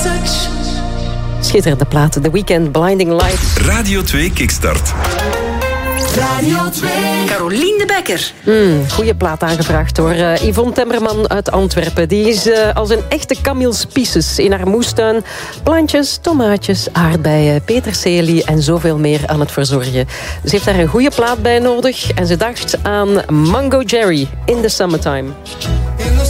Schitterende platen. The Weeknd, Blinding Lights. Radio 2 Kickstart. Radio 2. Carolien de Bekker. Goeie plaat aangevraagd door Yvonne Temmerman uit Antwerpen. Die is als een echte Camille Spices in haar moestuin plantjes, tomaatjes, aardbeien, peterselie en zoveel meer aan het verzorgen. Ze heeft daar een goede plaat bij nodig en ze dacht aan Mango Jerry in the Summertime.